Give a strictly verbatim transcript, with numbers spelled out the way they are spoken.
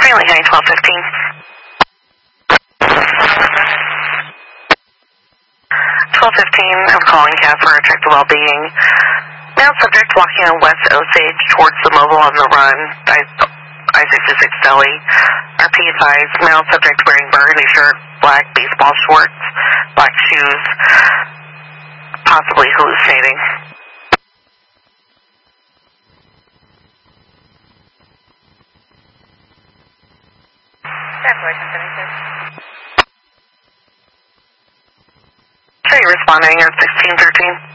Greenlee County twelve fifteen. twelve fifteen, I'm calling C A F for a check the well-being. Male subject walking on West Osage towards the mobile on the run, I sixty-six Deli. R P advised, male subject wearing burgundy shirt, black baseball shorts, black shoes, possibly hallucinating. Are you responding at sixteen thirteen?